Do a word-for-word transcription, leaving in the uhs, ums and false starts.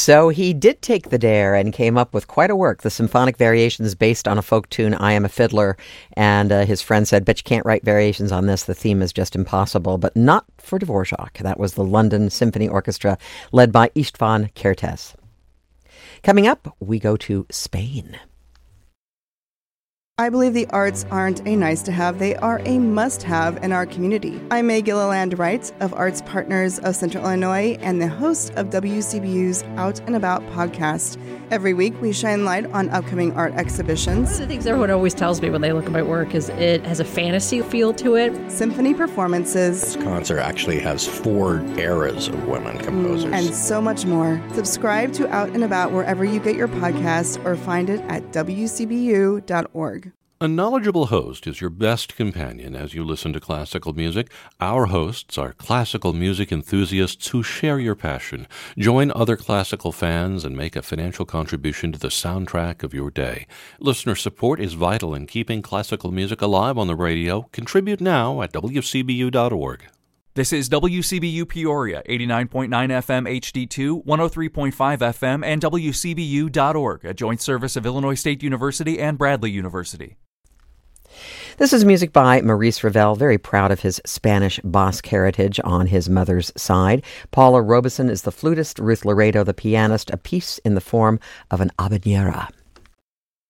So he did take the dare and came up with quite a work, the symphonic variations based on a folk tune, I Am a Fiddler. And uh, his friend said, bet you can't write variations on this. The theme is just impossible. But not for Dvorak. That was the London Symphony Orchestra led by István Kertész. Coming up, we go to Spain. I believe the arts aren't a nice-to-have, they are a must-have in our community. I'm May Gilliland Wright of Arts Partners of Central Illinois and the host of W C B U's Out and About podcast. Every week, we shine light on upcoming art exhibitions. One of the things everyone always tells me when they look at my work is it has a fantasy feel to it. Symphony performances. This concert actually has four eras of women composers. And so much more. Subscribe to Out and About wherever you get your podcast or find it at W C B U dot org. A knowledgeable host is your best companion as you listen to classical music. Our hosts are classical music enthusiasts who share your passion. Join other classical fans and make a financial contribution to the soundtrack of your day. Listener support is vital in keeping classical music alive on the radio. Contribute now at W C B U dot org. This is W C B U Peoria, eighty-nine point nine F M H D two, one oh three point five F M, and W C B U dot org, a joint service of Illinois State University and Bradley University. This is music by Maurice Ravel, very proud of his Spanish Basque heritage on his mother's side. Paula Robeson is the flutist, Ruth Laredo the pianist, a piece in the form of an habanera.